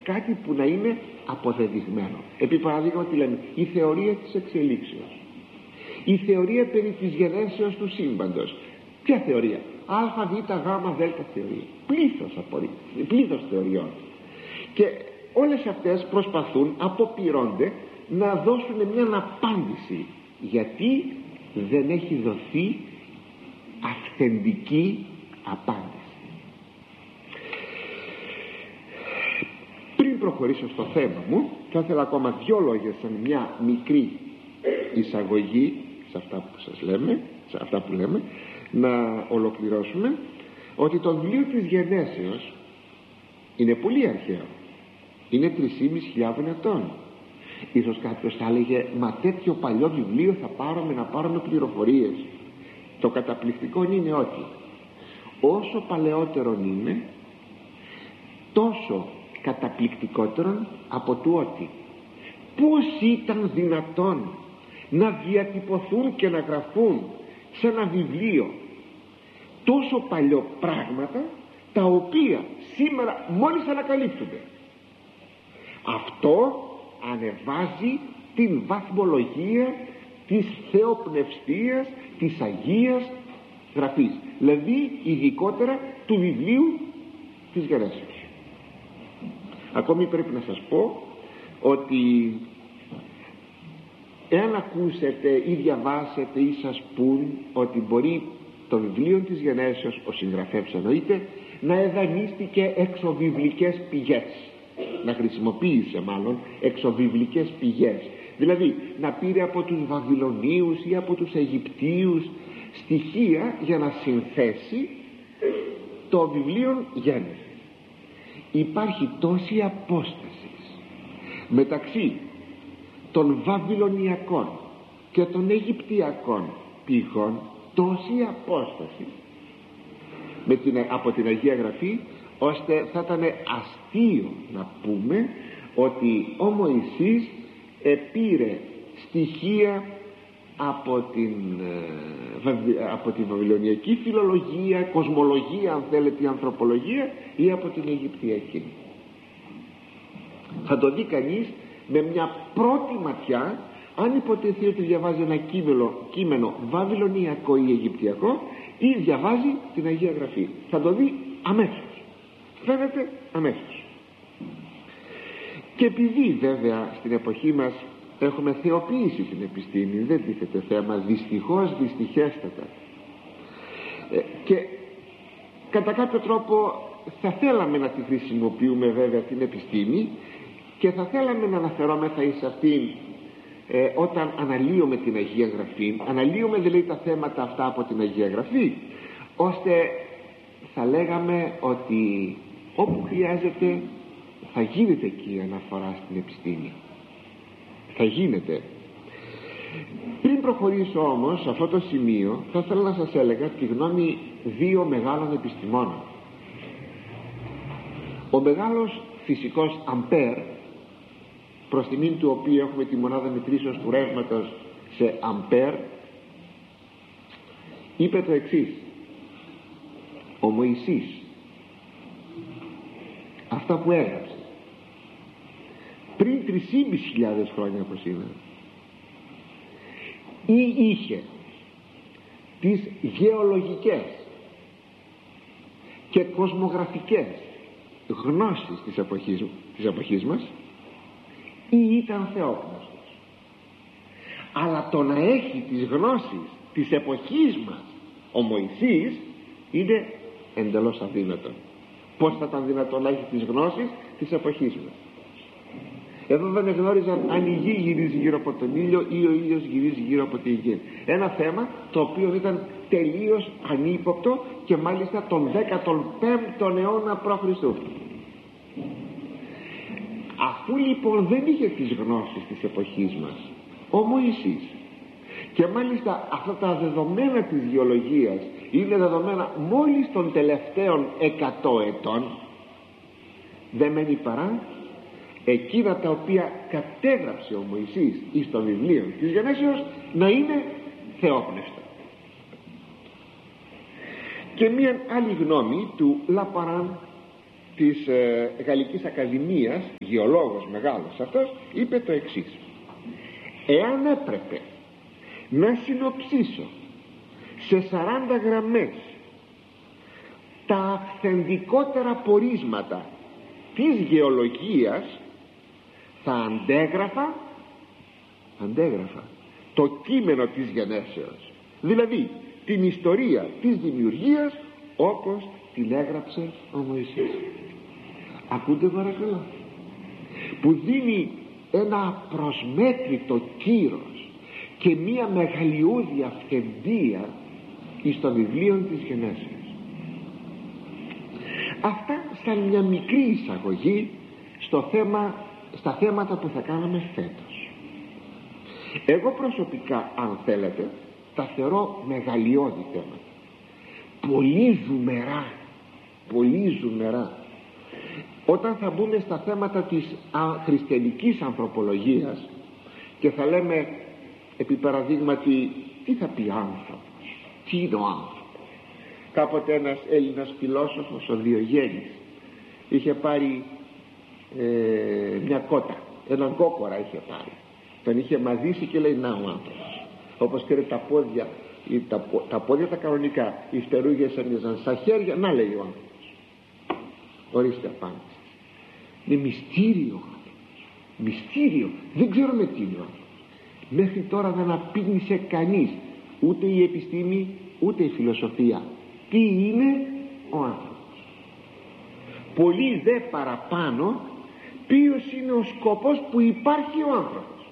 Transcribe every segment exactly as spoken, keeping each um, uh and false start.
κάτι που να είναι αποδεδειγμένο. Επί παράδειγμα, τι λέμε, η θεωρία της εξελίξεως, η θεωρία περί της γενέσεως του σύμπαντος. Ποια θεωρία? Α, Β, Γ, Δ θεωρία, πλήθος, απορρί... πλήθος θεωριών, και όλες αυτές προσπαθούν, αποπειρώνται να δώσουν μια απάντηση, γιατί δεν έχει δοθεί αυθεντική απάντηση. Πριν προχωρήσω στο θέμα μου, θα ήθελα ακόμα δυο λόγια, σαν μια μικρή εισαγωγή σε αυτά που σας λέμε, σε αυτά που λέμε, να ολοκληρώσουμε ότι το βιβλίο της Γενέσεως είναι πολύ αρχαίο, είναι τρεις χιλιάδες ετών. Ίσως κάποιος θα έλεγε, μα τέτοιο παλιό βιβλίο θα πάρουμε να πάρουμε πληροφορίες? Το καταπληκτικό είναι ότι όσο παλαιότερον είναι, τόσο καταπληκτικότερον από του ότι πώς ήταν δυνατόν να διατυπωθούν και να γραφούν σε ένα βιβλίο τόσο παλιό πράγματα, τα οποία σήμερα μόλις ανακαλύπτονται. Αυτό ανεβάζει την βαθμολογία της θεοπνευστίας, της Αγίας Γραφής, δηλαδή ειδικότερα του βιβλίου της Γενέσεως. Ακόμη πρέπει να σας πω ότι εάν ακούσετε ή διαβάσετε ή σας πούν ότι μπορεί το βιβλίο της Γενέσεως, ο συγγραφέας εννοείται, να εδανίστηκε εξωβιβλικές πηγές, να χρησιμοποίησε μάλλον εξωβιβλικές πηγές, δηλαδή να πήρε από τους Βαβυλωνίους ή από τους Αιγυπτίους στοιχεία για να συνθέσει το βιβλίο Γένεσης. Υπάρχει τόση απόσταση μεταξύ των Βαβυλωνιακών και των Αιγυπτιακών πηγών, τόση απόσταση με την, από την Αγία Γραφή, ώστε θα ήταν αστείο να πούμε ότι ο Μωυσής επήρε στοιχεία από την, από την Βαβυλωνιακή φιλολογία, κοσμολογία αν θέλετε, ανθρωπολογία, ή από την Αιγυπτιακή. Θα το δει κανείς με μια πρώτη ματιά, αν υποτεθεί ότι διαβάζει ένα κείμενο, κείμενο βαβυλωνιακό ή αιγυπτιακό, ή διαβάζει την Αγία Γραφή. Θα το δει αμέσως, φαίνεται αμέσως. Και επειδή βέβαια στην εποχή μας έχουμε θεοποιήσει την επιστήμη, δεν τίθεται θέμα, δυστυχώς, δυστυχέστατα, ε, και κατά κάποιο τρόπο θα θέλαμε να τη χρησιμοποιούμε βέβαια την επιστήμη, και θα θέλαμε να αναφερόμεθα εις αυτήν ε, όταν αναλύουμε την Αγία Γραφή, αναλύουμε δηλαδή τα θέματα αυτά από την Αγία Γραφή, ώστε θα λέγαμε ότι όπου χρειάζεται θα γίνεται εκεί η αναφορά στην επιστήμη, θα γίνεται. Πριν προχωρήσω όμως σε αυτό το σημείο, θα ήθελα να σας έλεγα τη γνώμη δύο μεγάλων επιστημόνων. Ο μεγάλος φυσικός Αμπέρ, προς τιμήν του οποίου έχουμε τη μονάδα μετρήσεως του ρεύματος σε Αμπέρ, είπε το εξής: ο Μωυσής αυτά που έγραψε πριν τρεις χιλιάδες πεντακόσιες χρόνια από σήμερα, ή είχε τις γεωλογικές και κοσμογραφικές γνώσεις της εποχής, της εποχής μας, ή ήταν θεόπνευστος. Αλλά το να έχει τις γνώσεις της εποχής μας ο Μωυσής είναι εντελώς αδύνατο. Πώς θα ήταν δυνατόν να έχει τις γνώσεις της εποχής μας? Εδώ δεν γνώριζαν αν η γη γυρίζει γύρω από τον ήλιο ή ο ήλιος γυρίζει γύρω από τη γη. Ένα θέμα το οποίο ήταν τελείως ανύποπτο, και μάλιστα τον δέκατο πέμπτο αιώνα π.Χ. Αφού λοιπόν δεν είχε τις γνώσεις της εποχής μας ο Μωυσής, και μάλιστα αυτά τα δεδομένα της γεωλογίας είναι δεδομένα μόλις των τελευταίων εκατό ετών, δεν μένει παρά εκείνα τα οποία κατέγραψε ο Μωυσής εις το βιβλίο της Γενέσεως να είναι θεόπνευστα. Και μία άλλη γνώμη του Λαπαράν της ε, Γαλλικής Ακαδημίας, γεωλόγος μεγάλος αυτός, είπε το εξής: εάν έπρεπε να συνοψίσω σε σαράντα γραμμές τα αυθεντικότερα πορίσματα της γεωλογίας, θα αντέγραφα αντέγραφα το κείμενο της γενέσεως, δηλαδή την ιστορία της δημιουργίας όπως την έγραψε ο Μωυσής. Ακούτε παρακαλώ, που δίνει ένα απροσμέτρητο κύρος και μία μεγαλειώδη αυθεντία εις το βιβλίο της γενέσεως. Αυτά σαν μια μικρή εισαγωγή στο θέμα, στα θέματα που θα κάναμε φέτος. Εγώ προσωπικά, αν θέλετε, τα θεωρώ μεγαλειώδη θέματα, πολύ ζουμερά, πολύ ζουμερά. Όταν θα μπούμε στα θέματα της α, χριστιανικής ανθρωπολογίας και θα λέμε επί παραδείγματι τι θα πει άνθρωπος, τι είναι ο άνθρωπος. Κάποτε ένας Έλληνας φιλόσοφος, ο Διογέννης, είχε πάρει ε, μια κότα, έναν κόκορα είχε πάρει, τον είχε μαζίσει και λέει να ο άνθρωπος, όπως και τα πόδια, τα, τα πόδια τα κανονικά, οι φτερούγες έμοιαζαν στα χέρια, να λέει ο άνθρωπος. Ορίστε απάντηση. Είναι μυστήριο, μυστήριο, δεν ξέρουμε τι είναι ο άνθρωπος. Μέχρι τώρα δεν απήγνησε κανείς, ούτε η επιστήμη ούτε η φιλοσοφία, τι είναι ο άνθρωπος. Πολύ δε παραπάνω ποιος είναι ο σκοπός που υπάρχει ο άνθρωπος.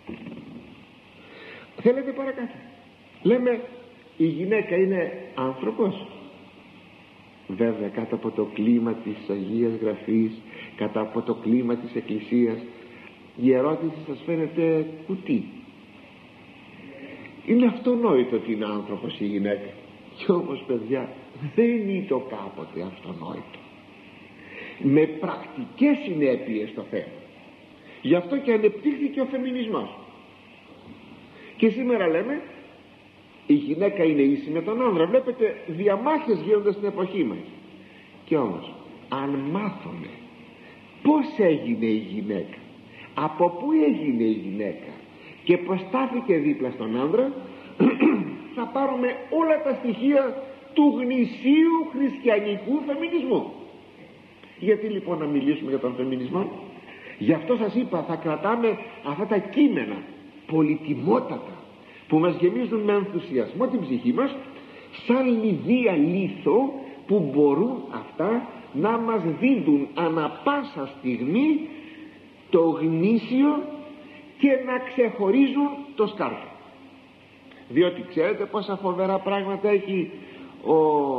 Θέλετε παρακάτω, λέμε η γυναίκα είναι άνθρωπος. Βέβαια κάτω από το κλίμα της Αγίας Γραφής, κάτω από το κλίμα της Εκκλησίας, η ερώτηση σας φαίνεται κουτί. Είναι αυτονόητο ότι είναι άνθρωπος η γυναίκα, και όμως παιδιά δεν είναι το κάποτε αυτονόητο, με πρακτικές συνέπειες το θέμα. Γι' αυτό και ανεπτύχθηκε ο φεμινισμός. Και σήμερα λέμε η γυναίκα είναι ίση με τον άνδρα. Βλέπετε διαμάχες γίνονται στην εποχή μας. Και όμως αν μάθουμε πως έγινε η γυναίκα, από πού έγινε η γυναίκα και πως στάθηκε δίπλα στον άνδρα, θα πάρουμε όλα τα στοιχεία του γνησίου χριστιανικού φεμινισμού. Γιατί λοιπόν να μιλήσουμε για τον φεμινισμό? Γι' αυτό σας είπα, θα κρατάμε αυτά τα κείμενα πολυτιμότατα που μας γεμίζουν με ενθουσιασμό την ψυχή μας, σαν λιδία λίθο που μπορούν αυτά να μας δίνουν ανα πάσα στιγμή το γνήσιο και να ξεχωρίζουν το σκάρπο. Διότι ξέρετε πόσα φοβερά πράγματα έχει ο,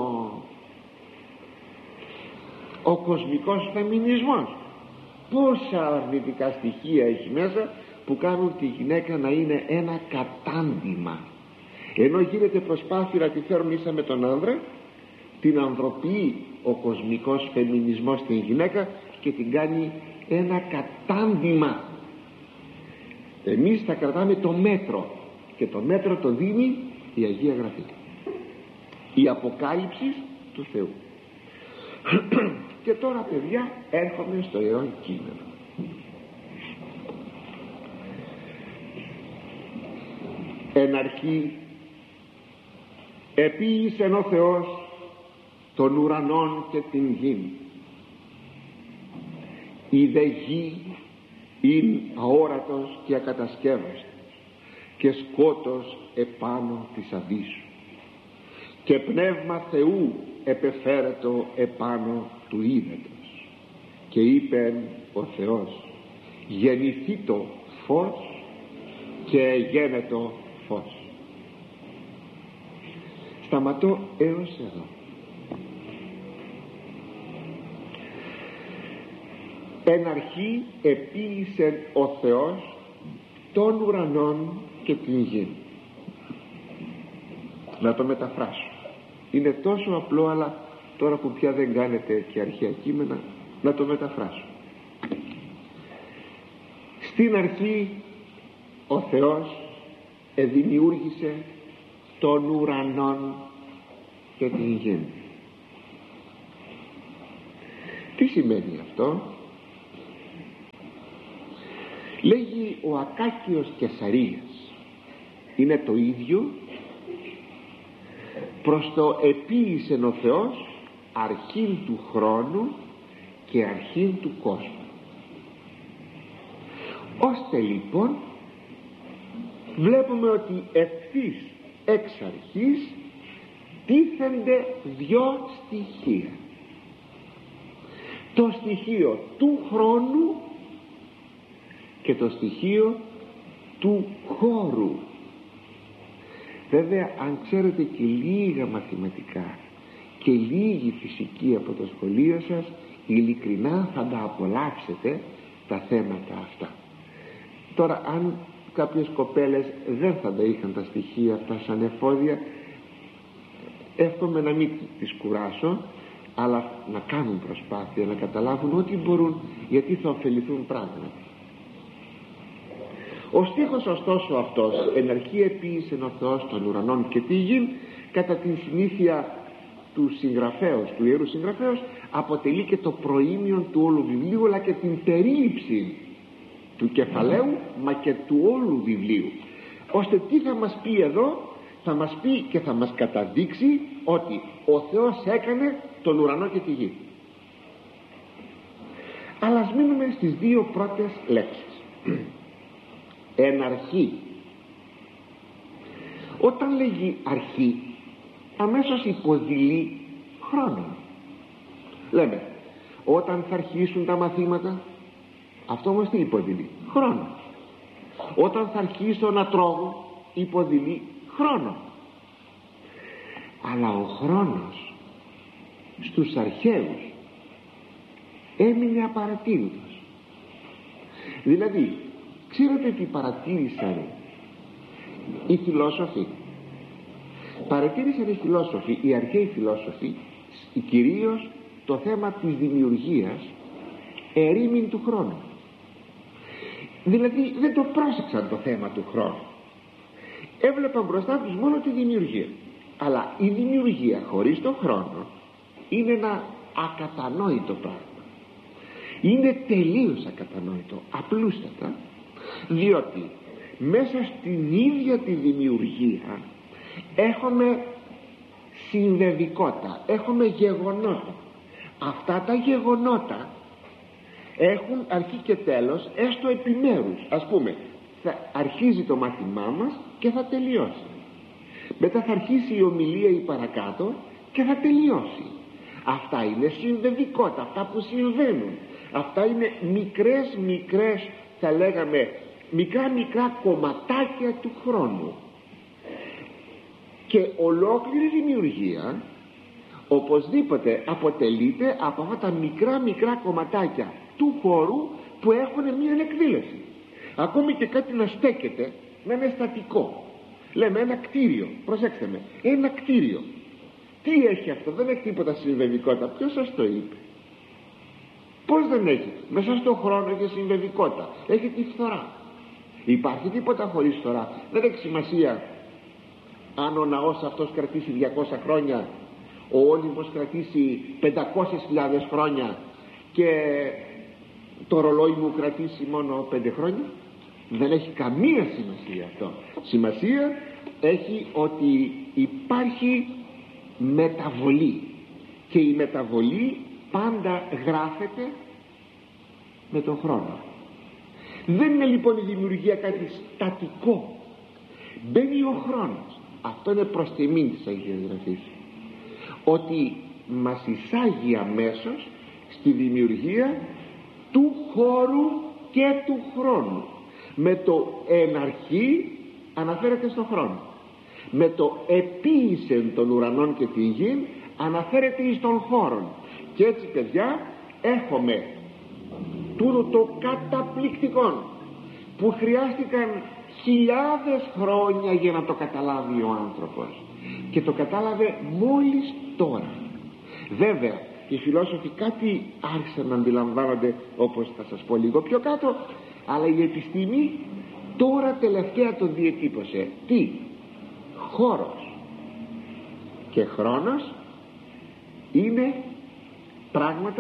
ο κοσμικός φεμινισμός, πόσα αρνητικά στοιχεία έχει μέσα που κάνουν τη γυναίκα να είναι ένα κατάντημα, ενώ γίνεται προσπάθεια να τη φέρουν ίσα με τον άνδρα. Την ανθρωποιεί ο κοσμικός φεμινισμός στην γυναίκα και την κάνει ένα κατάντημα. Εμείς θα κρατάμε το μέτρο, και το μέτρο το δίνει η Αγία Γραφή, η Αποκάλυψη του Θεού. Και τώρα παιδιά έρχομαι στο Ιερό Κείμενο. Εν αρχή επίησεν ο Θεός των ουρανών και την γην, η δε γη ειν αόρατος και ακατασκεύαστος και σκότος επάνω της αβύσσου, και πνεύμα Θεού επεφέρετο επάνω του ύδατος. Και είπεν ο Θεός, γεννηθεί το φως, και γένετο φως. Σταματώ έως εδώ. Εν αρχή επίησεν ο Θεός των ουρανών και την γη. Να το μεταφράσω. Είναι τόσο απλό, αλλά τώρα που πια δεν κάνετε και αρχαία κείμενα, να το μεταφράσω. Στην αρχή ο Θεός εδημιούργησε των ουρανών και την γη. Τι σημαίνει αυτό? Λέγει ο Ακάκιος Κεσαρίας, είναι το ίδιο προς το επίησεν ο Θεός αρχήν του χρόνου και αρχήν του κόσμου, ώστε λοιπόν βλέπουμε ότι ευθύς εξ αρχής τίθενται δυο στοιχεία: το στοιχείο του χρόνου και το στοιχείο του χώρου. Βέβαια, αν ξέρετε και λίγα μαθηματικά και λίγη φυσική από το σχολείο σας, ειλικρινά θα τα απολαύσετε τα θέματα αυτά. Τώρα, αν κάποιες κοπέλες δεν θα τα είχαν τα στοιχεία αυτά σαν εφόδια, εύχομαι να μην τις κουράσω, αλλά να κάνουν προσπάθεια να καταλάβουν ό,τι μπορούν, γιατί θα ωφεληθούν πράγματι. Ο στίχος ωστόσο αυτός, εν αρχή επίησεν ο Θεός των ουρανών και τη γην, κατά την συνήθεια του συγγραφέως, του Ιερού Συγγραφέως, αποτελεί και το προήμιον του όλου βιβλίου, αλλά και την περίληψη του κεφαλαίου μα και του όλου βιβλίου. Ώστε τι θα μας πει εδώ? Θα μας πει και θα μας καταδείξει ότι ο Θεός έκανε τον ουρανό και τη γη. Αλλά ας μείνουμε στις δύο πρώτες λέξεις. Εν αρχή. Όταν λέγει αρχή, αμέσως υποδηλεί χρόνο. Λέμε, όταν θα αρχίσουν τα μαθήματα, αυτό όμως τι υποδηλεί? Χρόνο. Όταν θα αρχίσω να τρώγω, υποδηλεί χρόνο. Αλλά ο χρόνος στους αρχαίους έμεινε απαρατήρητος. Δηλαδή, ξέρετε τι παρατήρησαν οι φιλόσοφοι? Παρατήρησαν οι φιλόσοφοι, οι αρχαίοι φιλόσοφοι, κυρίως το θέμα της δημιουργίας ερήμην του χρόνου. Δηλαδή δεν το πρόσεξαν το θέμα του χρόνου, έβλεπαν μπροστά τους μόνο τη δημιουργία. Αλλά η δημιουργία χωρίς τον χρόνο είναι ένα ακατανόητο πράγμα. Είναι τελείως ακατανόητο, απλούστατα, διότι μέσα στην ίδια τη δημιουργία έχουμε συνδεδικότητα, έχουμε γεγονότα. Αυτά τα γεγονότα έχουν αρχή και τέλος, έστω επιμέρους. Ας πούμε, θα αρχίζει το μάθημά μας και θα τελειώσει. Μετά θα αρχίσει η ομιλία ή παρακάτω και θα τελειώσει. Αυτά είναι συνδεδικότητα, αυτά που συμβαίνουν. Αυτά είναι μικρές μικρές, θα λέγαμε, μικρά μικρά κομματάκια του χρόνου. Και ολόκληρη δημιουργία οπωσδήποτε αποτελείται από αυτά τα μικρά μικρά κομματάκια του χώρου που έχουν μια εκδήλωση. Ακόμη και κάτι να στέκεται να είναι στατικό. Λέμε ένα κτίριο, προσέξτε με, ένα κτίριο. Τι έχει αυτό? Δεν έχει τίποτα συμβεβικότητα. Ποιος σας το είπε? Πώς δεν έχει? Μέσα στον χρόνο έχει συμβεβικότητα, έχει τη φθορά. Υπάρχει τίποτα χωρίς φθορά? Δεν έχει σημασία αν ο ναός αυτός κρατήσει διακόσια χρόνια, ο Όλυμπος κρατήσει πεντακόσιες χιλιάδες χρόνια και το ρολόι μου κρατήσει μόνο πέντε χρόνια. Δεν έχει καμία σημασία αυτό. Σημασία έχει ότι υπάρχει μεταβολή, και η μεταβολή πάντα γράφεται με τον χρόνο. Δεν είναι λοιπόν η δημιουργία κάτι στατικό. Μπαίνει ο χρόνος. Αυτό είναι προς τιμήν της Αγίας Γραφής, ότι μας εισάγει αμέσως στη δημιουργία του χώρου και του χρόνου. Με το εν αρχή αναφέρεται στον χρόνο, με το επίησεν των ουρανών και τη γη αναφέρεται εις των χώρων. Και έτσι, παιδιά, έχουμε τούτο το καταπληκτικό που χρειάστηκαν χιλιάδες χρόνια για να το καταλάβει ο άνθρωπος, και το κατάλαβε μόλις τώρα. Βέβαια οι φιλόσοφοι κάτι άρχισαν να αντιλαμβάνονται, όπως θα σας πω λίγο πιο κάτω, αλλά η επιστήμη τώρα τελευταία το διετύπωσε. Τι? Χώρος και χρόνος είναι πράγματα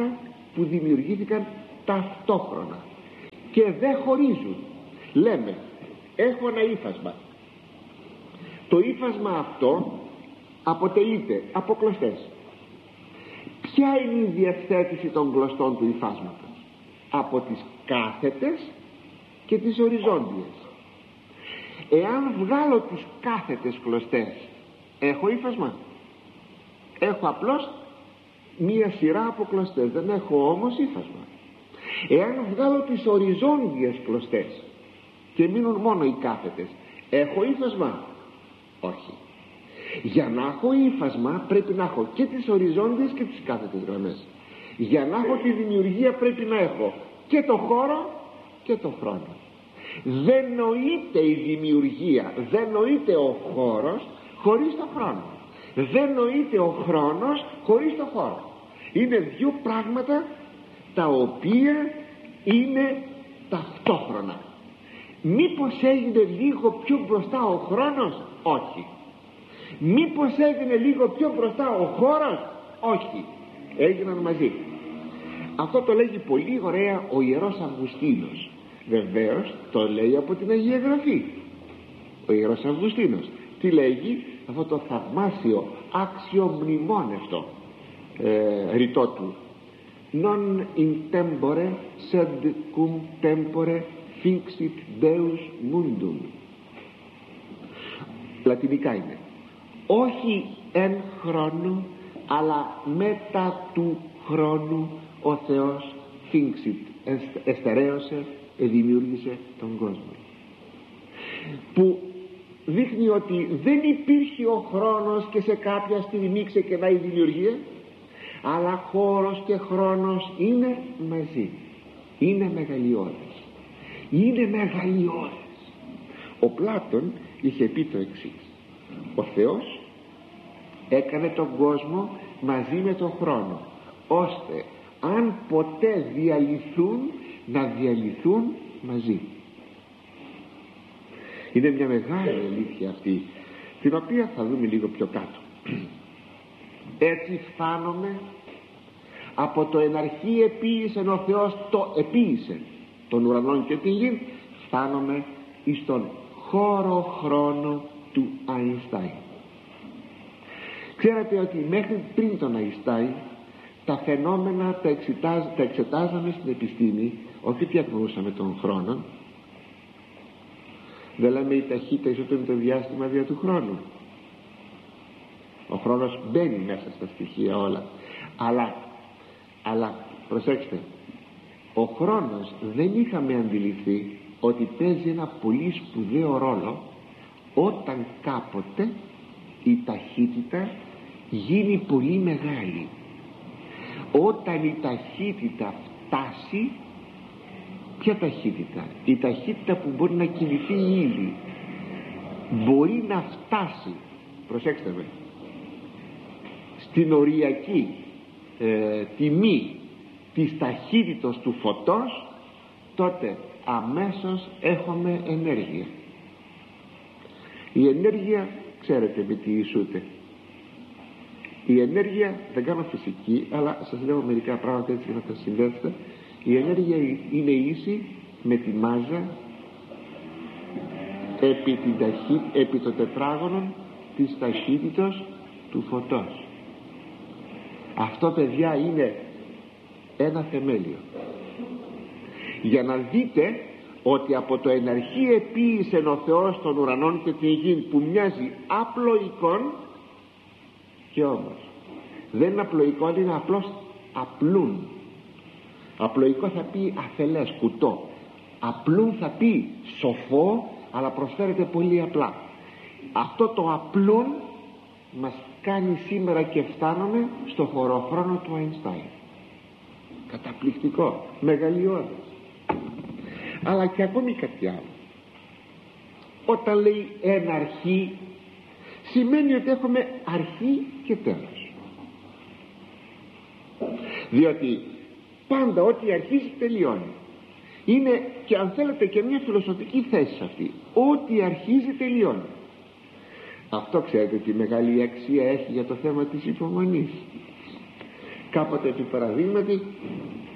που δημιουργήθηκαν ταυτόχρονα και δεν χωρίζουν. Λέμε, έχω ένα ύφασμα, το ύφασμα αυτό αποτελείται από κλωστές. Ποια είναι η διευθέτηση των κλωστών του υφάσματος? Από τις κάθετες και τις οριζόντιες. Εάν βγάλω τις κάθετες κλωστές, έχω ύφασμα? Έχω απλώς μία σειρά από κλωστές, δεν έχω όμως ύφασμα. Εάν βγάλω τις οριζόντιες κλωστές και μείνουν μόνο οι κάθετες, έχω ύφασμα? Όχι. Για να έχω ύφασμα πρέπει να έχω και τις οριζόντιες και τις κάθετες γραμμές. Για να έχω τη δημιουργία πρέπει να έχω και το χώρο και το χρόνο. Δεν νοείται η δημιουργία, δεν νοείται ο χώρος χωρίς το χρόνο, δεν νοείται ο χρόνος χωρίς το χώρο. Είναι δύο πράγματα τα οποία είναι ταυτόχρονα. Μήπως έγινε λίγο πιο μπροστά ο χρόνος? Όχι. Μήπως έγινε λίγο πιο μπροστά ο χώρος? Όχι. Έγιναν μαζί. Αυτό το λέγει πολύ ωραία ο Ιερός Αυγουστίνος. Βεβαίως το λέει από την Αγία Γραφή ο Ιερός Αυγουστίνος. Τι λέγει? Αυτό το θαυμάσιο αξιομνημόνευτο ε, ρητό του: non in tempore sed cum tempore finxit Deus mundum. Λατινικά είναι: όχι εν χρόνου, αλλά μετά του χρόνου ο Θεός finxit, εστερέωσε, δημιούργησε τον κόσμο. Που δείχνει ότι δεν υπήρχε ο χρόνος και σε κάποια στιγμή ξεκινάει η δημιουργία, αλλά χώρος και χρόνος είναι μαζί. Είναι μεγαλειώδες. Είναι μεγαλειώδες. Ο Πλάτων είχε πει το εξής: ο Θεός έκανε τον κόσμο μαζί με τον χρόνο, ώστε αν ποτέ διαλυθούν, να διαλυθούν μαζί. Είναι μια μεγάλη αλήθεια αυτή, την οποία θα δούμε λίγο πιο κάτω. Έτσι φτάνουμε από το εν αρχή επίησεν ο Θεός, το επίησε των ουρανών και την γη, φτάνουμε εις τον χώρο χρόνο του Αϊνστάιν. Ξέρετε ότι μέχρι πριν τον Αϊνστάιν τα φαινόμενα τα, εξετάζ, τα εξετάζαμε στην επιστήμη, όχι διαγνωρούσαμε τον χρόνο. Δεν λέμε η ταχύτητα ισοτιμεί το διάστημα δια του χρόνου. Ο χρόνος μπαίνει μέσα στα στοιχεία όλα, αλλά, αλλά προσέξτε, ο χρόνος δεν είχαμε αντιληφθεί ότι παίζει ένα πολύ σπουδαίο ρόλο όταν κάποτε η ταχύτητα γίνει πολύ μεγάλη. Όταν η ταχύτητα φτάσει, ποια ταχύτητα? Η ταχύτητα που μπορεί να κινηθεί η ύλη, μπορεί να φτάσει, προσέξτε με, στην οριακή ε, τιμή της ταχύτητας του φωτός, τότε αμέσως έχουμε ενέργεια. Η ενέργεια ξέρετε με τι ισούται? Η ενέργεια, δεν κάνω φυσική, αλλά σας λέω μερικά πράγματα έτσι για να τα συνδέσετε. Η ενέργεια είναι ίση με τη μάζα επί, την ταχύ, επί το τετράγωνο της ταχύτητας του φωτός. Αυτό, παιδιά, είναι ένα θεμέλιο. Για να δείτε ότι από το εν αρχή επίησεν ο Θεός των ουρανών και την γη, που μοιάζει απλοϊκόν, και όμως δεν είναι απλοϊκό, είναι απλώς απλούν. Απλοϊκό θα πει αφελές, κουτό. Απλούν θα πει σοφό, αλλά προσφέρεται πολύ απλά. Αυτό το απλούν μας κάνει σήμερα και φτάνουμε στο χωροχρόνο του Αϊνστάιν. Καταπληκτικό, μεγαλειώδες. Αλλά και ακόμη κάτι άλλο. Όταν λέει εν αρχή, σημαίνει ότι έχουμε αρχή και τέλος. Διότι πάντα ό,τι αρχίζει τελειώνει. Είναι, και αν θέλετε, και μια φιλοσοφική θέση αυτή. Ό,τι αρχίζει τελειώνει. Αυτό ξέρετε τι μεγάλη αξία έχει για το θέμα της υπομονής. Κάποτε, επί παραδείγματι,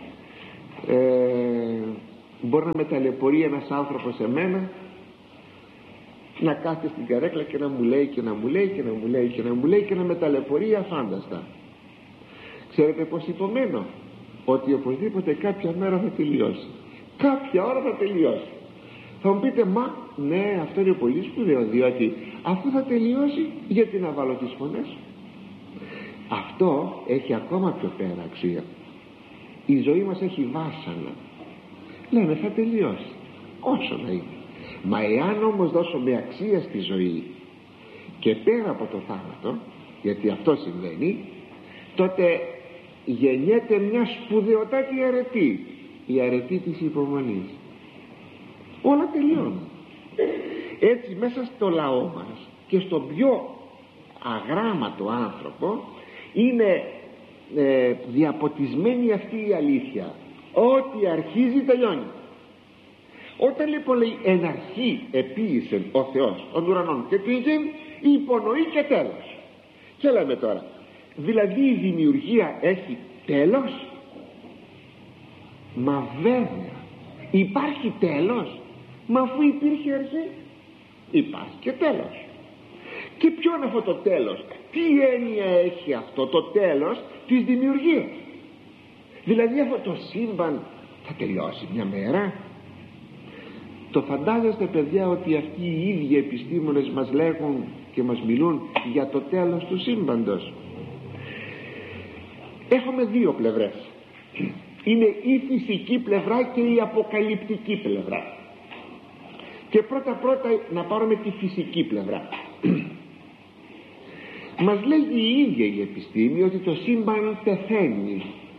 ε, μπορεί να με ταλαιπωρεί ένας άνθρωπος σε μένα, να κάθεται στην καρέκλα και να μου λέει και να μου λέει και να μου λέει και να μου λέει και να με ταλαιπωρεί αφάνταστα. Ξέρετε πως υπομένω ότι οπωσδήποτε κάποια μέρα θα τελειώσει, κάποια ώρα θα τελειώσει. Θα μου πείτε, μα ναι, αυτό είναι πολύ σπουδαίο, διότι αφού θα τελειώσει, γιατί να βάλω τις φωνές? Αυτό έχει ακόμα πιο πέρα αξία. Η ζωή μας έχει βάσανα. Λέμε θα τελειώσει, όσο να είναι. Μα εάν όμως δώσουμε αξία στη ζωή και πέρα από το θάνατο, γιατί αυτό συμβαίνει, τότε γεννιέται μια σπουδαιοτάτη αρετή, η αρετή της υπομονής. Όλα τελειώνουν. Έτσι μέσα στο λαό μας και στον πιο αγράμματο άνθρωπο είναι ε, διαποτισμένη αυτή η αλήθεια, ό,τι αρχίζει τελειώνει. Όταν λοιπόν λέει εν αρχή επίησε ο Θεός των ουρανών και την γην, υπονοεί και τέλος. Και λέμε τώρα, δηλαδή η δημιουργία έχει τέλος? Μα βέβαια, υπάρχει τέλος? Μα αφού υπήρχε αρχή, υπάρχει και τέλος. Και ποιο είναι αυτό το τέλος? Τι έννοια έχει αυτό το τέλος της δημιουργίας? Δηλαδή αυτό το σύμπαν θα τελειώσει μια μέρα? Το φαντάζεστε παιδιά ότι αυτοί οι ίδιοι επιστήμονες μας λέγουν και μας μιλούν για το τέλος του σύμπαντος? Έχουμε δύο πλευρές. Είναι η φυσική πλευρά και η αποκαλυπτική πλευρά. Και πρώτα πρώτα να πάρουμε τη φυσική πλευρά. Μας λέγει η ίδια η επιστήμη ότι το σύμπαν πεθαίνει.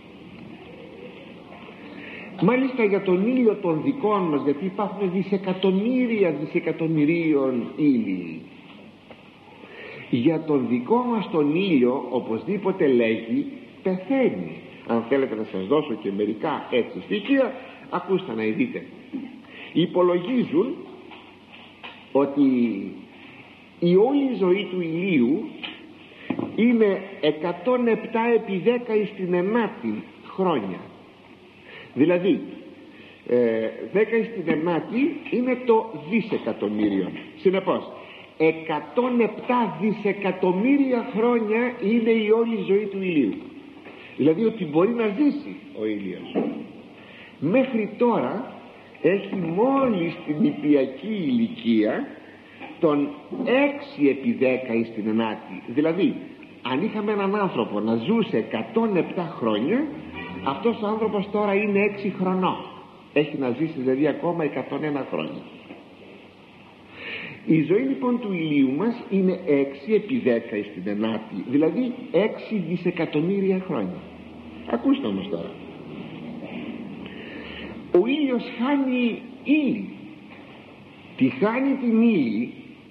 Μάλιστα για τον ήλιο των δικών μας, γιατί υπάρχουν δισεκατομμύρια δισεκατομμυρίων ήλιοι, για τον δικό μας τον ήλιο οπωσδήποτε λέγει πεθαίνει. Αν θέλετε να σας δώσω και μερικά έτσι στοιχεία, ακούστε να δείτε. Υπολογίζουν ότι η όλη ζωή του ηλίου είναι εκατόν επτά επί δέκα στην ενάτη χρόνια. Δηλαδή ε, δέκα στην ενάτη είναι το δισεκατομμύριο. Συνεπώς εκατόν επτά δισεκατομμύρια χρόνια είναι η όλη ζωή του ηλίου. Δηλαδή ότι μπορεί να ζήσει ο ήλιος. Μέχρι τώρα έχει μόλις την νηπιακή ηλικία των έξι επί δέκα στην ενάτη. Δηλαδή αν είχαμε έναν άνθρωπο να ζούσε εκατόν επτά χρόνια, αυτός ο άνθρωπος τώρα είναι έξι χρονών. Έχει να ζήσει δηλαδή ακόμα εκατόν ένα χρόνια. Η ζωή λοιπόν του ηλίου μας είναι έξι επί δέκα στην ενάτη, δηλαδή έξι δισεκατομμύρια χρόνια. Ακούστε όμως τώρα, ο ήλιος χάνει ύλη. Τη χάνει την ύλη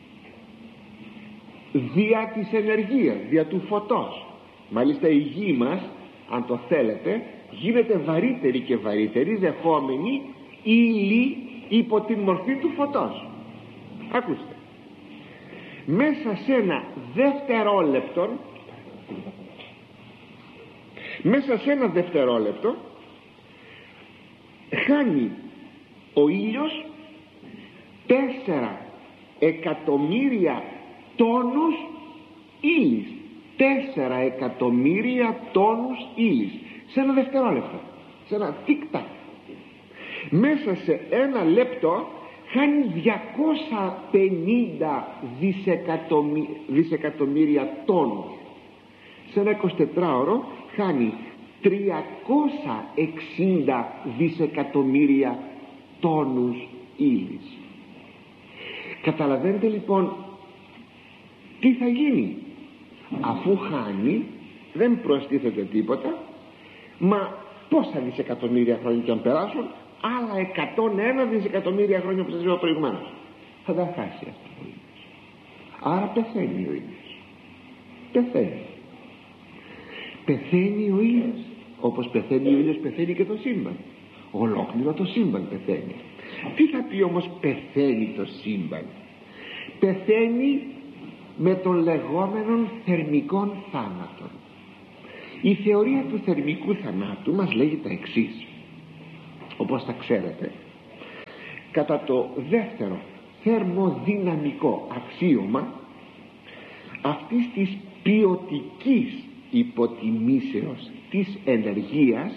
δια της ενεργείας, δια του φωτός. Μάλιστα η γη μας, αν το θέλετε, γίνεται βαρύτερη και βαρύτερη, δεχόμενη ύλη υπό την μορφή του φωτός. Ακούστε, μέσα σε ένα δευτερόλεπτο μέσα σε ένα δευτερόλεπτο χάνει ο ήλιος τέσσερα εκατομμύρια τόνους ύλης. Τέσσερα εκατομμύρια τόνους ύλης σε ένα δευτερόλεπτο, σε ένα τικ-τακ. Μέσα σε ένα λεπτό χάνει διακόσια πενήντα δισεκατομμύρια, δισεκατομμύρια τόνους. Σε ένα εικοσιτετράωρο χάνει τριακόσια εξήντα δισεκατομμύρια τόνους ύλης. Καταλαβαίνετε λοιπόν τι θα γίνει? Αφού χάνει δεν προστίθεται τίποτα, μα πόσα δισεκατομμύρια χρόνια και αν περάσουν, άλλα εκατόν ένα δισεκατομμύρια χρόνια που σας είπα προηγουμένως, θα τα χάσει αυτό ο ήλιος. Άρα πεθαίνει ο ήλιος. Πεθαίνει. Πεθαίνει ο ήλιος. Όπως πεθαίνει ο ήλιος, πεθαίνει και το σύμπαν. Ολόκληρο το σύμπαν πεθαίνει. Τι θα πει όμως πεθαίνει το σύμπαν? Πεθαίνει με τον λεγόμενον θερμικών θάνατον. Η θεωρία του θερμικού θανάτου μας λέγει τα εξής. όπως θα ξέρετε, κατά το δεύτερο θερμοδυναμικό αξίωμα αυτής της ποιοτικής υποτιμήσεως της ενεργείας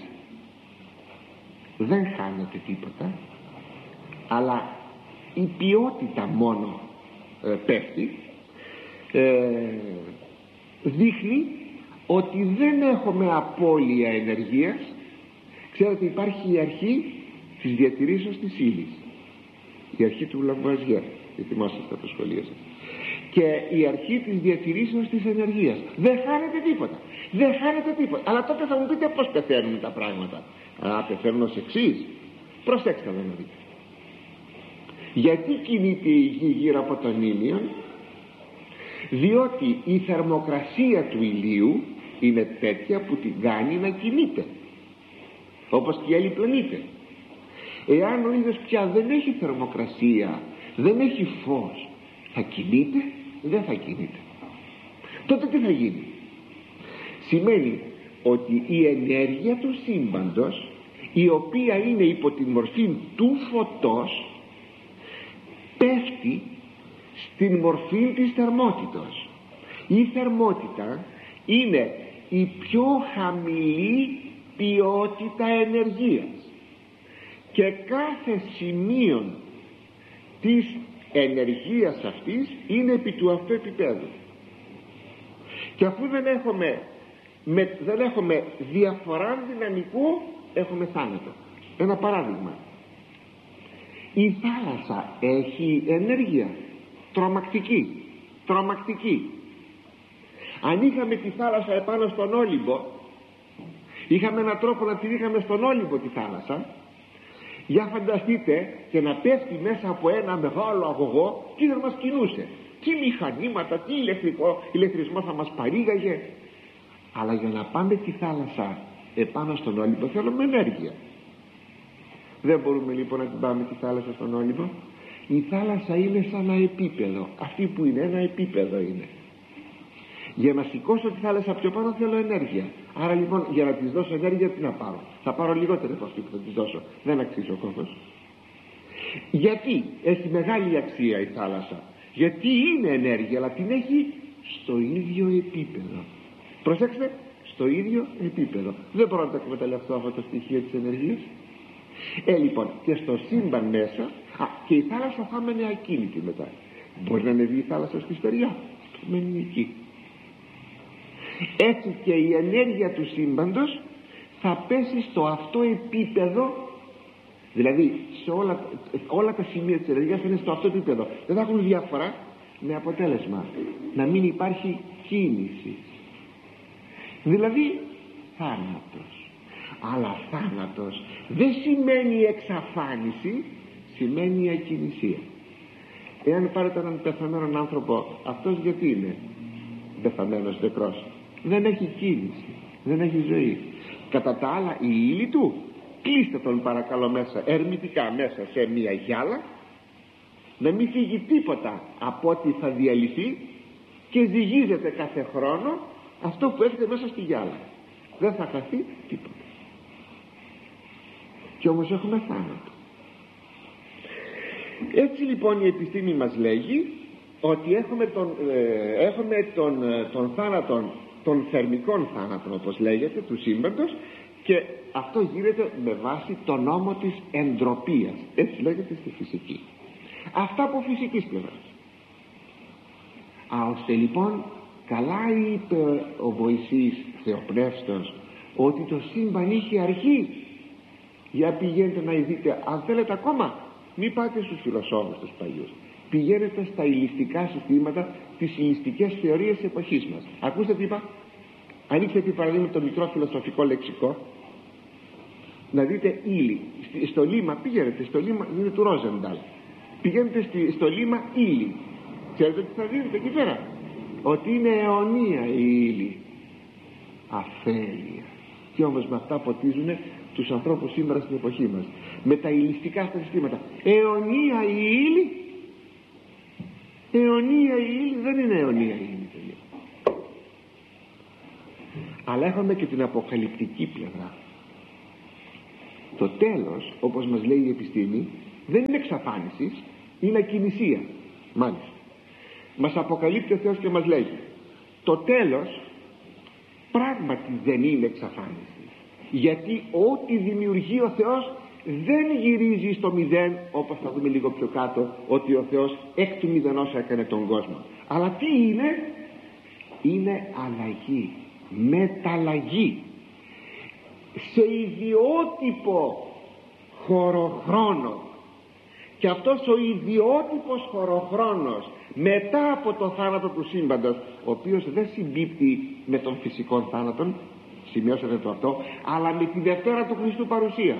δεν χάνεται τίποτα, αλλά η ποιότητα μόνο ε, πέφτει. ε, δείχνει ότι δεν έχουμε απώλεια ενεργείας. Ξέρετε, υπάρχει η αρχή της διατηρήσεως της ύλης, η αρχή του Λαβουαζιέ, θυμόσαστε από το σχολείο σας, και η αρχή της διατηρήσεως της ενεργείας. Δεν χάνεται τίποτα, δεν χάνεται τίποτα. Αλλά τότε θα μου πείτε πως πεθαίνουν τα πράγματα. Α, πεθαίνουν ως εξής. Προσέξτε να δείτε. Γιατί κινείται η γη γύρω από τον ήλιο? Διότι η θερμοκρασία του ηλίου είναι τέτοια που την κάνει να κινείται, όπως και οι άλλοι πλανήτες. Εάν ο ήλιος πια δεν έχει θερμοκρασία, δεν έχει φως, θα κινείται? Δεν θα κινείται. Τότε τι θα γίνει? Σημαίνει ότι η ενέργεια του σύμπαντος, η οποία είναι υπό τη μορφή του φωτός, πέφτει στην μορφή της θερμότητος. Η θερμότητα είναι η πιο χαμηλή ποιότητα ενεργείας και κάθε σημείο της ενεργείας αυτής είναι επί του αυτού επίπεδου. Και αφού δεν έχουμε, με, δεν έχουμε διαφορά δυναμικού, έχουμε θάνατο. Ένα παράδειγμα: η θάλασσα έχει ενέργεια τρομακτική, τρομακτική. Αν είχαμε τη θάλασσα επάνω στον Όλυμπο, είχαμε έναν τρόπο να την είχαμε στον Όλυμπο τη θάλασσα, για φανταστείτε, και να πέφτει μέσα από ένα μεγάλο αγωγό, τι θα μας κινούσε, τι μηχανήματα, τι ηλεκτρικό, ηλεκτρισμό θα μας παρήγαγε. Αλλά για να πάμε τη θάλασσα επάνω στον Όλυμπο θέλουμε ενέργεια. Δεν μπορούμε λοιπόν να την πάμε τη θάλασσα στον Όλυμπο. Η θάλασσα είναι σαν ένα επίπεδο. Αυτή που είναι ένα επίπεδο είναι. Για να σηκώσω τη θάλασσα πιο πάνω θέλω ενέργεια. Άρα λοιπόν για να της δώσω ενέργεια τι να πάρω? Θα πάρω λιγότερο από αυτή που θα της δώσω. Δεν αξίζει ο κόστος. Γιατί έχει μεγάλη αξία η θάλασσα? Γιατί είναι ενέργεια, αλλά την έχει στο ίδιο επίπεδο. Προσέξτε, στο ίδιο επίπεδο. Δεν μπορώ να το εκμεταλλευτώ αυτό το στοιχείο της ενεργείας. Ε, λοιπόν, και στο σύμπαν μέσα, α, και η θάλασσα θα μένει ακίνητη μετά. Μπορεί να ανεβεί η θάλασσα στη στεριά, μένει εκεί. Έτσι και η ενέργεια του σύμπαντος θα πέσει στο αυτό επίπεδο, δηλαδή σε όλα, όλα τα σημεία της ενέργειας είναι στο αυτό επίπεδο. Δεν θα έχουν διαφορά, με αποτέλεσμα να μην υπάρχει κίνηση. Δηλαδή θάνατος. Αλλά θάνατος δεν σημαίνει εξαφάνιση, σημαίνει ακινησία. Εάν πάρετε έναν πεθαμένον άνθρωπο, αυτός γιατί είναι πεθαμένος, νεκρός? Δεν έχει κίνηση, δεν έχει ζωή. Κατά τα άλλα η ύλη του, κλείστε τον παρακαλώ μέσα, ερμητικά μέσα σε μια γυάλα, να μην φύγει τίποτα από ό,τι θα διαλυθεί, και ζυγίζεται κάθε χρόνο αυτό που έρχεται μέσα στη γυάλα. Δεν θα χαθεί τίποτα. Και όμως έχουμε θάνατο. Έτσι λοιπόν η επιστήμη μας λέγει ότι έχουμε τον, ε, έχουμε τον, τον θάνατον, των θερμικών θάνατων όπως λέγεται, του σύμπαντος, και αυτό γίνεται με βάση τον νόμο της εντροπίας, έτσι λέγεται στη φυσική. Αυτά από φυσικής πλευράς. Α, ώστε λοιπόν καλά είπε ο Μωυσής Θεοπνεύστος ότι το σύμπαν είχε αρχή. Για πηγαίνετε να δείτε, αν θέλετε ακόμα, μην πάτε στους φιλοσόφους τους παλιούς, πηγαίνετε στα ηλιστικά συστήματα, τις ηλιστικές θεωρίες της εποχής μας. Ακούστε τι είπα? Ανοίξτε τι παραδείγμα το μικρό φιλοσοφικό λεξικό, να δείτε ύλη. Στο Λίμα, πηγαίνετε στο Λίμα, είναι του Ρόζενταλ, πηγαίνετε στο Λίμα ύλη. Ξέρετε τι θα δείτε εκεί πέρα? Ότι είναι αιωνία η ύλη, αφέλεια. Και όμως με αυτά ποτίζουν τους ανθρώπους σήμερα στην εποχή μας, με τα ηλιστικά αυτά συστήματα. Αιωνία η ύλη, αιωνία η ύλη, δεν είναι αιωνία η ύλη. Αλλά έχουμε και την αποκαλυπτική πλευρά. Το τέλος, όπως μας λέει η επιστήμη, δεν είναι εξαφάνιση, είναι ακινησία. Μάλιστα, μας αποκαλύπτει ο Θεός και μας λέγει, το τέλος πράγματι δεν είναι εξαφάνιση, γιατί ό,τι δημιουργεί ο Θεός δεν γυρίζει στο μηδέν, όπως θα δούμε λίγο πιο κάτω, ότι ο Θεός εκ του μηδενός έκανε τον κόσμο. Αλλά τι είναι? Είναι αλλαγή, μεταλλαγή σε ιδιότυπο χωροχρόνο. Και αυτός ο ιδιότυπος χωροχρόνος μετά από το θάνατο του σύμπαντος, ο οποίος δεν συμπίπτει με τον φυσικό θάνατο, σημειώσατε το αυτό, αλλά με τη Δευτέρα του Χριστού παρουσία,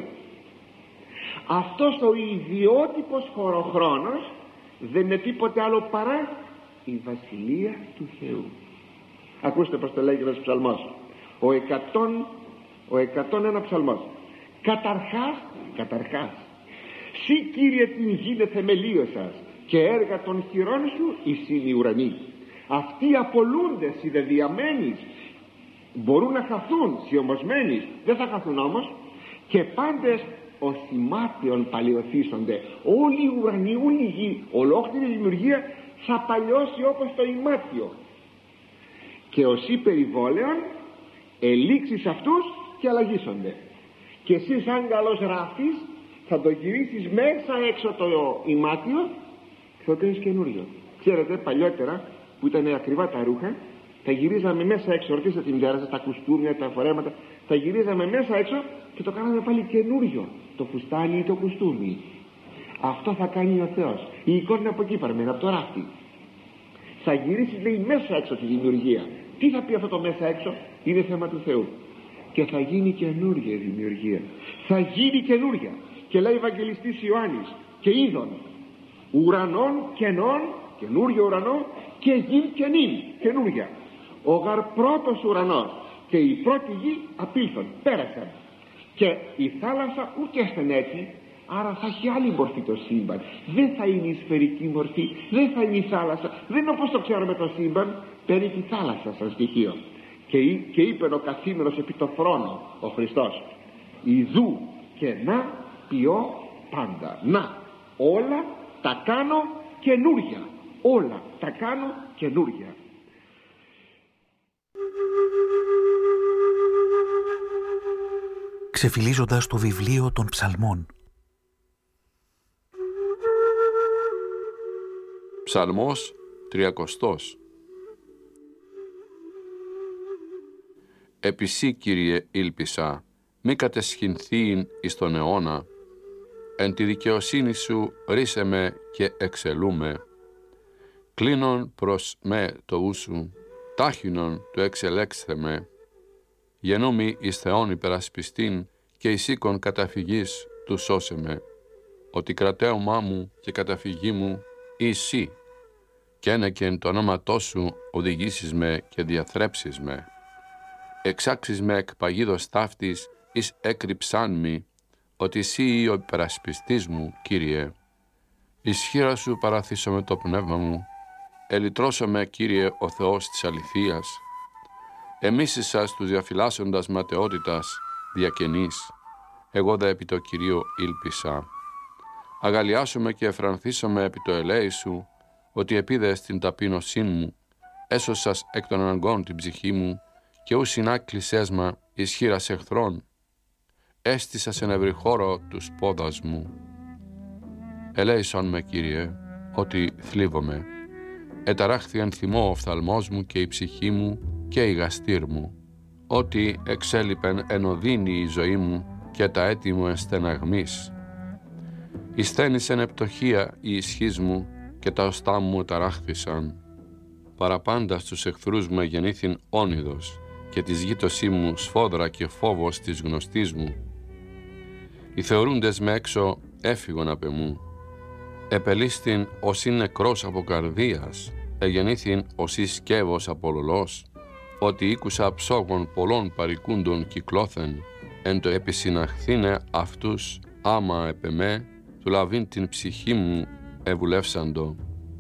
αυτός ο ιδιότυπος χωροχρόνος δεν είναι τίποτε άλλο παρά η Βασιλεία του Θεού. Ακούστε πως το λέγει ένας ψαλμός, ο εκατόν, ο εκατόν ένα ψαλμός. Καταρχάς, καταρχάς Συ Κύριε την γήνε θεμελίωσας και έργα των χειρών σου εισήν οι ουρανοί. Αυτοί απολούνται συνδεδεμένοι, μπορούν να χαθούν σιωμοσμένοι, δεν θα χαθούν όμως, και πάντες ο θυμάτιον παλαιοθήσονται. Όλοι οι ουρανοί, όλη η γη, ολόκληρη η δημιουργία θα παλιώσει όπως το ημάτιο. Και όσοι περιβόλαιον ελήξεις αυτούς και αλλαγήσονται. Και εσύ σαν καλός ράφτης θα το γυρίσεις μέσα έξω το ημάτιο και θα το κάνεις καινούριο. Ξέρετε, παλιότερα που ήταν ακριβά τα ρούχα, τα γυρίζαμε μέσα έξω, ρωτήστε τη μητέρα σας, τα κουστούμια, τα φορέματα, τα γυρίζαμε μέσα έξω και το κάναμε πάλι καινούριο, το φουστάνι ή το κουστούμι. Αυτό θα κάνει ο Θεός. Η εικόνα είναι από εκεί παρμένα, από το ράφτη. Θα γυρίσεις, λέει, μέσα έξω τη δημιουργία. Τι θα πει αυτό το μέσα έξω? Είναι θέμα του Θεού. Και θα γίνει καινούρια η δημιουργία. Θα γίνει καινούρια. Και λέει ο Ευαγγελιστής Ιωάννης, και είδον ουρανών καινών, καινούριο ουρανό, και γη καινήν, καινούρια. Ο γαρ πρώτος ουρανός και η πρώτη γη απήλθον, πέρασαν. Και η θάλασσα ούτε έστεν έτσι, άρα θα έχει άλλη μορφή το σύμπαν. Δεν θα είναι η σφαιρική μορφή, δεν θα είναι η θάλασσα, δεν είναι όπως το ξέρουμε το σύμπαν, περί τη θάλασσα σαν στοιχείο. Και, και είπε ο καθήμενος επί το θρόνο ο Χριστός, ιδού και να ποιώ πάντα. Να, όλα τα κάνω καινούρια. Όλα τα κάνω καινούρια. Ξεφυλίζοντας το βιβλίο των ψαλμών. Ψαλμός τριακοστός. Επί σύ, Κύριε, ήλπισα, μη κατεσχυνθείην εις τον αιώνα. Εν τη δικαιοσύνη σου ρίσε με και εξελούμε. Κλίνον προς με το ούσου, τάχινον του εξελέξθε με. Γενούμι εις Θεόν υπερασπιστήν και εις οίκον καταφυγής του σώσε με. Ότι κρατέωμά μου και καταφυγή μου εσύ, και ένεκεν το ονόματό σου οδηγήσεις με και διαθρέψεις με. Εξάξεις με εκ παγίδος ταύτης εις έκρυψάν μη, ότι εσύ ο υπερασπιστής μου, Κύριε. Ισχύρα σου παραθήσω με το πνεύμα μου, ελυτρώσω με, Κύριε, ο Θεός της αληθείας. Εμίσησας τους διαφυλάσσοντας ματαιότητας διακαινής, εγώ δε επί το Κυρίο ήλπισα. Αγαλιάσομαι και εφρανθήσομαι επί το ελέη σου, ότι επίδες την ταπείνωσή μου, έσωσας εκ των αναγκών την ψυχή μου, και ου συνάκλησές μα ισχύρας εχθρών. Έστησα σε νευρή χώρο τους πόδας μου. Ελέησον με, Κύριε, ότι θλίβομαι. Εταράχθη εν θυμό ο φθαλμός μου και η ψυχή μου και η γαστήρ μου. Ότι εξέλιπεν εν οδύνη η ζωή μου και τα έτη μου εν στεναγμής. Ισθένησεν επτοχία η ισχύς μου και τα οστά μου ταράχθησαν. Παραπάντα στους εχθρούς μου εγεννήθην όνειδος και της γείτοσή μου σφόδρα και φόβος της γνωστής μου. Οι θεωρούντες με έξω έφυγον απ' εμού. Επελίστην ως είναι νεκρός από καρδίας, εγεννήθην ως εις σκεύος απολολός, ότι ήκουσα ψόγων πολλών παρικούντων κυκλώθεν, εν το επισυναχθήνε αυτούς άμα επ' εμέ, του λαβήν την ψυχή μου ευουλεύσαντο.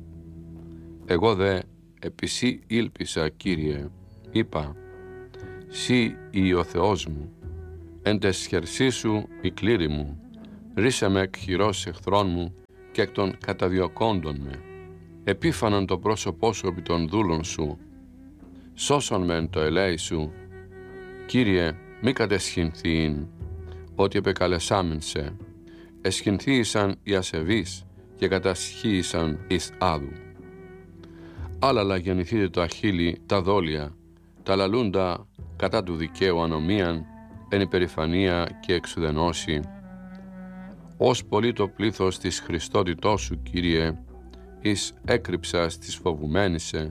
Εγώ δε επί σύ ήλπισα, Κύριε, είπα, σύ ή ο Θεός μου, εν τες χερσί σου η κλήρη μου, ρίσε με εκ χειρός εχθρών μου και εκ των καταδιωκόντων με. Επίφανον το πρόσωπό σου επί των δούλων σου, σώσον με εν το ελέη σου. Κύριε, μη κατεσχυνθείην, ότι επεκαλεσάμεν σε. Εσχυνθείησαν οι ασεβείς και κατασχύησαν εις άδου. Άλλαλα γεννηθείτε το αχίλι τα δόλια, τα λαλούντα κατά του δικαίου ανομίαν, εν υπερηφανία και εξουδενώση. Ως πολύ το πλήθος της Χριστότητός σου, Κύριε, εις έκρυψας της φοβουμένησε.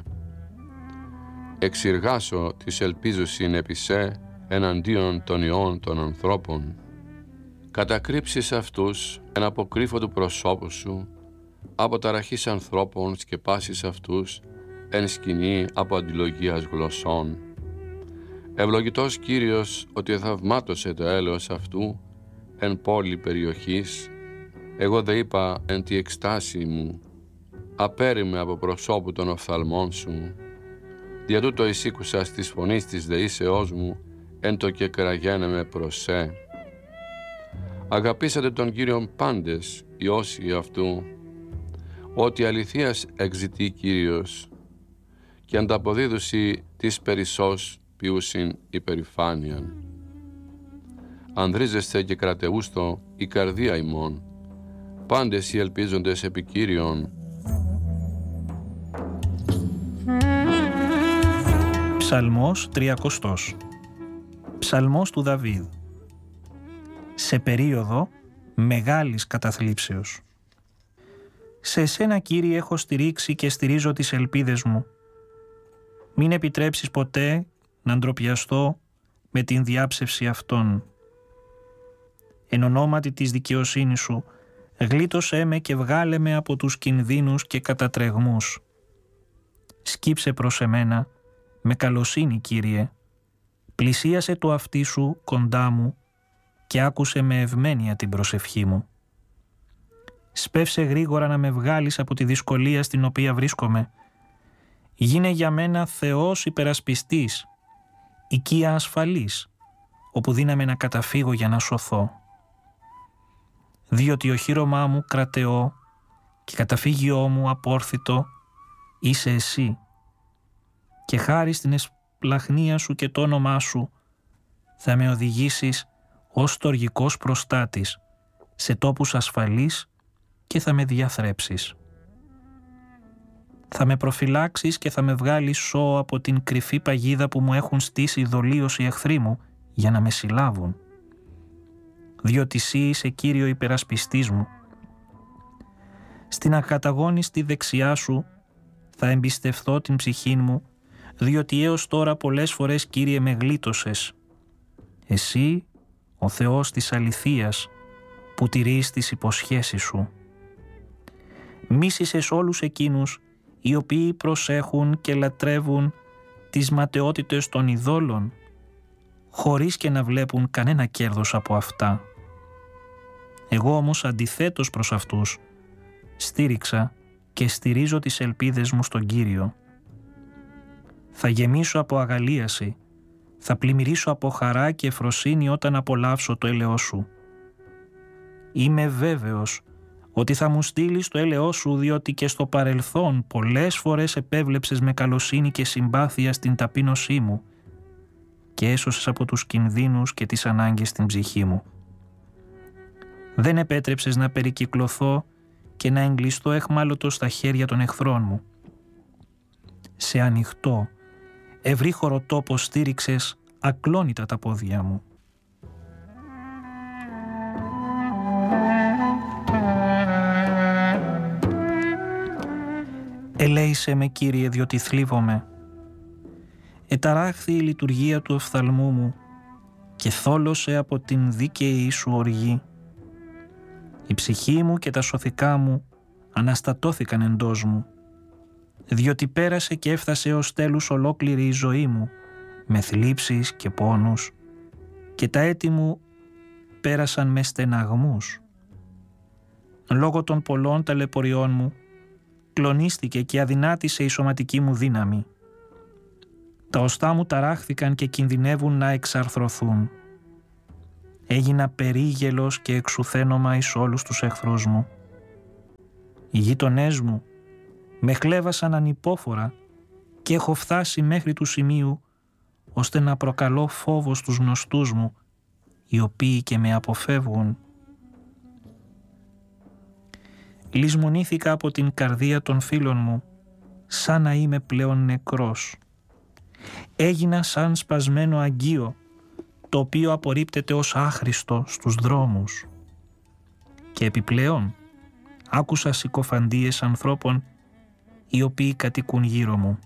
Εξηργάσω της ελπίζωσιν επί σε εναντίον των ιών των ανθρώπων. Κατακρύψεις αυτούς εν αποκρύφω του προσώπου σου, από ταραχής ανθρώπων σκεπάσεις αυτούς εν σκηνή από αντιλογίας γλωσσών. Ευλογητός Κύριος ότι εθαυμάτωσε το έλεος αυτού εν πόλη περιοχής, εγώ δε είπα εν τη εκστάση μου, απέρριμε από προσώπου των οφθαλμών σου. Δια τούτο εισήκουσα της φωνής της δεήσεώς μου, εν το και κραγένεμαι προς σε. Αγαπήσατε τον Κύριον πάντες οι όσοι αυτού, ότι αληθείας εξητεί Κύριος, και ανταποδίδουση της περισσός ποιούσιν υπερηφάνιαν. Ανδρίζεστε και κρατεούστο η καρδία ημών, πάντες οι ελπίζοντες επί Κύριον. Ψαλμός τριακοστός. Ψαλμός του Δαβίδ. Σε περίοδο μεγάλης καταθλίψεως. Σε εσένα, Κύριε, έχω στηρίξει και στηρίζω τις ελπίδες μου. Μην επιτρέψεις ποτέ να ντροπιαστώ με την διάψευση αυτών. Εν ονόματι της δικαιοσύνης σου, γλίτωσέ με και βγάλε με από τους κινδύνους και κατατρεγμούς. Σκύψε προς εμένα με καλοσύνη, Κύριε. Πλησίασε το αυτί σου κοντά μου και άκουσε με ευμένεια την προσευχή μου. Σπεύσε γρήγορα να με βγάλεις από τη δυσκολία στην οποία βρίσκομαι. Γίνε για μένα Θεός υπερασπιστής, οικία ασφαλής, όπου δύναμαι να καταφύγω για να σωθώ. Διότι οχύρωμά μου κρατεώ και καταφύγιό μου απόρθητο είσαι εσύ. Και χάρη στην εσπλαχνία σου και το όνομά σου θα με οδηγήσεις ως στοργικός προστάτης σε τόπους ασφαλείς και θα με διαθρέψεις. Θα με προφυλάξεις και θα με βγάλεις σώο από την κρυφή παγίδα που μου έχουν στήσει δολίως οι εχθροί μου για να με συλλάβουν. Διότι εσύ είσαι Κύριο υπερασπιστής μου. Στην ακαταγώνιστη δεξιά σου θα εμπιστευθώ την ψυχή μου, διότι έως τώρα πολλές φορές, Κύριε, με γλίτωσες. Εσύ, ο Θεός της αληθείας, που τηρείς τις υποσχέσεις σου. Μίσησες όλους εκείνους οι οποίοι προσέχουν και λατρεύουν τις ματαιότητες των ειδόλων, χωρίς και να βλέπουν κανένα κέρδος από αυτά. Εγώ όμως αντιθέτως προς αυτούς στήριξα και στηρίζω τις ελπίδες μου στον Κύριο. Θα γεμίσω από αγαλίαση, θα πλημμυρίσω από χαρά και ευφροσύνη όταν απολαύσω το έλεος σου. Είμαι βέβαιος ότι θα μου στείλεις το έλεος σου, διότι και στο παρελθόν πολλές φορές επέβλεψες με καλοσύνη και συμπάθεια στην ταπείνωσή μου και έσωσες από τους κινδύνους και τις ανάγκες στην ψυχή μου. Δεν επέτρεψες να περικυκλωθώ και να εγκλειστώ εχμάλωτο στα χέρια των εχθρών μου. Σε ανοιχτό, ευρύχωρο τόπο στήριξες ακλόνητα τα πόδια μου. Ελέησέ με, Κύριε, διότι θλίβομαι. Εταράχθη η λειτουργία του οφθαλμού μου και θόλωσε από την δίκαιη σου οργή. Η ψυχή μου και τα σωθικά μου αναστατώθηκαν εντός μου, διότι πέρασε και έφτασε ως τέλους ολόκληρη η ζωή μου, με θλίψεις και πόνους, και τα έτη μου πέρασαν με στεναγμούς. Λόγω των πολλών ταλαιπωριών μου, κλονίστηκε και αδυνάτησε η σωματική μου δύναμη. Τα οστά μου ταράχθηκαν και κινδυνεύουν να εξαρθρωθούν. έγινα περίγελος και εξουθένομα εις όλους τους εχθρούς μου. Οι γείτονές μου με χλέβασαν ανυπόφορα και έχω φτάσει μέχρι του σημείου ώστε να προκαλώ φόβο στους γνωστούς μου, οι οποίοι και με αποφεύγουν. Λησμονήθηκα από την καρδία των φίλων μου, σαν να είμαι πλέον νεκρός. Έγινα σαν σπασμένο αγγείο, το οποίο απορρίπτεται ως άχρηστο στους δρόμους. Και επιπλέον άκουσα συκοφαντίες ανθρώπων οι οποίοι κατοικούν γύρω μου.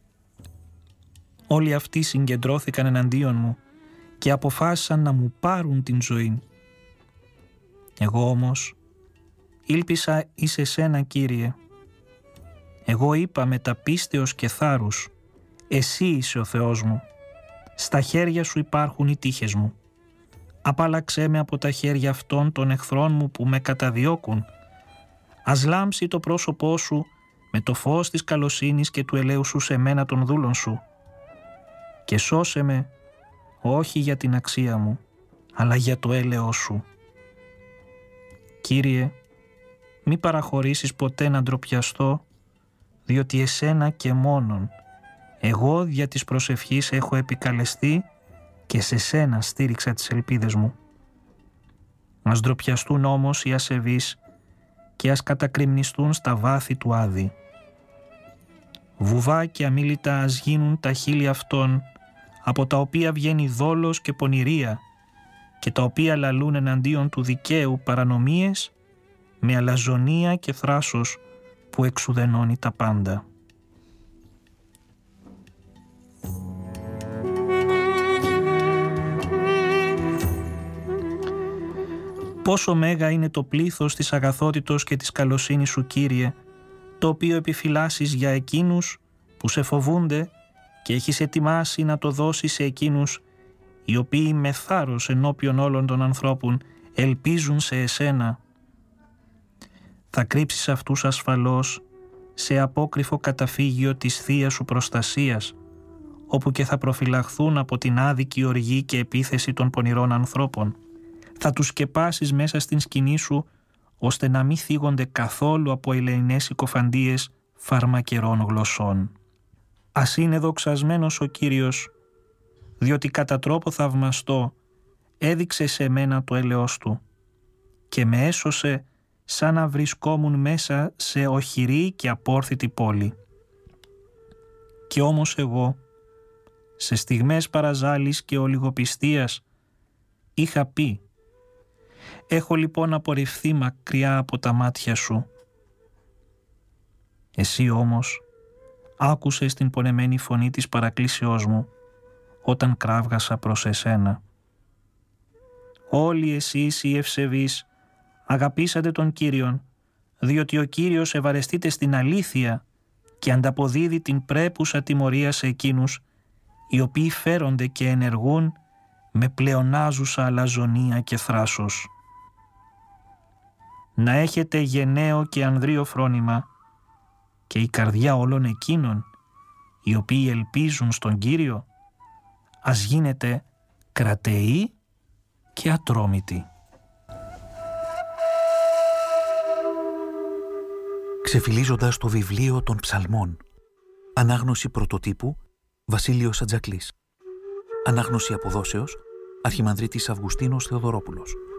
Όλοι αυτοί συγκεντρώθηκαν εναντίον μου και αποφάσισαν να μου πάρουν την ζωή. Εγώ όμως ήλπισα εις εσένα, Κύριε. Εγώ είπα με τα πίστεως και θάρρους, εσύ είσαι ο Θεός μου. Στα χέρια σου υπάρχουν οι τύχες μου. Απάλαξέ με από τα χέρια αυτών των εχθρών μου που με καταδιώκουν. Ας λάμψει το πρόσωπό σου με το φως της καλοσύνης και του ελέου σου σε μένα των δούλων σου. Και σώσε με, όχι για την αξία μου, αλλά για το έλεος σου. Κύριε, μη παραχωρήσεις ποτέ να ντροπιαστώ, διότι εσένα και μόνον εγώ δια της προσευχής έχω επικαλεστεί και σε σένα στήριξα τις ελπίδες μου. Ας ντροπιαστούν όμως οι ασεβείς και ας κατακριμνιστούν στα βάθη του Άδη. Βουβά και αμίλητα ας γίνουν τα χείλη αυτών, από τα οποία βγαίνει δόλος και πονηρία και τα οποία λαλούν εναντίον του δικαίου παρανομίες με αλαζονία και θράσος που εξουδενώνει τα πάντα. Πόσο μέγα είναι το πλήθος της αγαθότητος και της καλοσύνης σου, Κύριε, το οποίο επιφυλάσσεις για εκείνους που σε φοβούνται και έχεις ετοιμάσει να το δώσεις σε εκείνους οι οποίοι με θάρρος ενώπιον όλων των ανθρώπων ελπίζουν σε εσένα. Θα κρύψεις αυτούς ασφαλώς σε απόκρυφο καταφύγιο της θείας σου προστασίας, όπου και θα προφυλαχθούν από την άδικη οργή και επίθεση των πονηρών ανθρώπων. Θα τους σκεπάσεις μέσα στην σκηνή σου, ώστε να μην θίγονται καθόλου από ελεηνές συκοφαντίες φαρμακερών γλωσσών. Ας είναι δοξασμένος ο Κύριος, διότι κατά τρόπο θαυμαστό έδειξε σε μένα το έλεος του και με έσωσε σαν να βρισκόμουν μέσα σε οχυρή και απόρθητη πόλη. Κι όμως εγώ, σε στιγμές παραζάλης και ολιγοπιστίας, είχα πει «Έχω λοιπόν απορριφθεί μακριά από τα μάτια σου». Εσύ όμως άκουσες την πονεμένη φωνή της παρακλήσεώς μου όταν κράβγασα προς εσένα. Όλοι εσείς οι ευσεβείς αγαπήσατε τον Κύριον, διότι ο Κύριος ευαρεστείται στην αλήθεια και ανταποδίδει την πρέπουσα τιμωρία σε εκείνους οι οποίοι φέρονται και ενεργούν με πλεονάζουσα αλαζονία και θράσος. Να έχετε γενναίο και ανδρείο φρόνημα και η καρδιά όλων εκείνων οι οποίοι ελπίζουν στον Κύριο ας γίνεται κρατεή και ατρόμητη. Ξεφυλίζοντας το βιβλίο των Ψαλμών. Ανάγνωση πρωτοτύπου Βασίλειος Ατζακλής. Ανάγνωση αποδόσεως Αρχιμανδρίτης Αυγουστίνος Θεοδωρόπουλος.